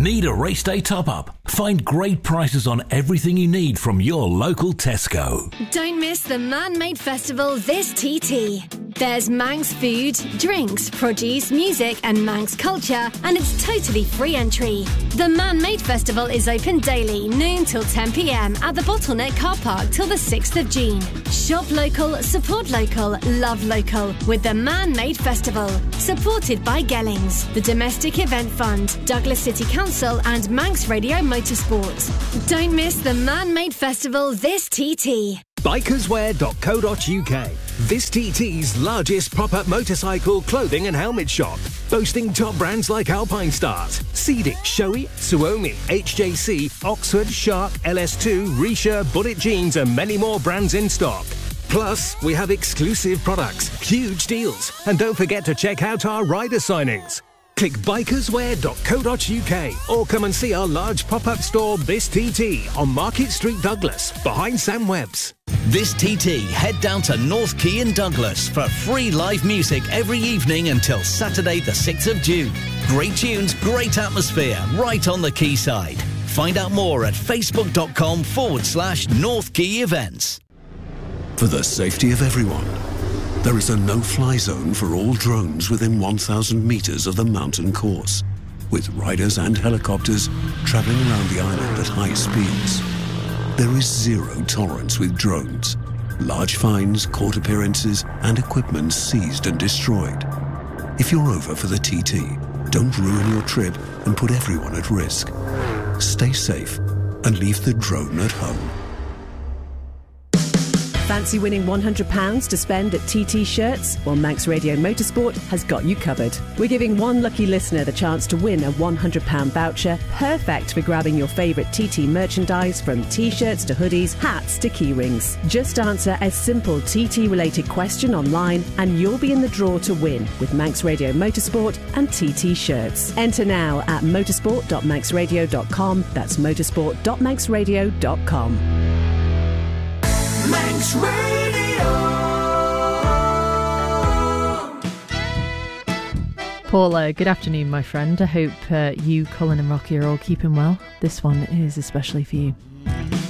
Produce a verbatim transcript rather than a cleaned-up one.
Need a race day top-up? Find great prices on everything you need from your local Tesco. Don't miss the Man-Made Festival this T T. There's Manx food, drinks, produce, music and Manx culture, and it's totally free entry. The Man-Made Festival is open daily, noon till ten p m at the Bottleneck Car Park till the sixth of June. Shop local, support local, love local with the Man-Made Festival. Supported by Gellings, the Domestic Event Fund, Douglas City Council and Manx Radio Motorsport. Don't miss the Man-Made Festival this T T. bikerswear dot co dot u k. This T T's largest pop-up motorcycle clothing and helmet shop, boasting top brands like Alpine Stars, Cedic, Shoei, Suomi, H J C, Oxford, Shark, L S two, Risha, Bullet Jeans and many more brands in stock. Plus, we have exclusive products, huge deals, and don't forget to check out our rider signings. Click bikerswear dot co dot u k or come and see our large pop-up store This T T on Market Street, Douglas, behind Sam Webb's. This T T, head down to North Quay in Douglas for free live music every evening until Saturday the sixth of June. Great tunes, great atmosphere, right on the quayside. Find out more at facebook.com forward slash North Quay Events. For the safety of everyone, there is a no-fly zone for all drones within one thousand metres of the mountain course, with riders and helicopters travelling around the island at high speeds. There is zero tolerance with drones. Large fines, court appearances and equipment seized and destroyed. If you're over for the T T, don't ruin your trip and put everyone at risk. Stay safe and leave the drone at home. Fancy winning one hundred pounds to spend at T T Shirts? Well, Manx Radio Motorsport has got you covered. We're giving one lucky listener the chance to win a one hundred pounds voucher, perfect for grabbing your favourite T T merchandise from T-shirts to hoodies, hats to keyrings. Just answer a simple T T-related question online and you'll be in the draw to win with Manx Radio Motorsport and T T Shirts. Enter now at motorsport dot manx radio dot com. That's motorsport dot manx radio dot com. Manx Radio. Paula, good afternoon, my friend. I hope uh, you, Colin and Rocky are all keeping well. This one is especially for you.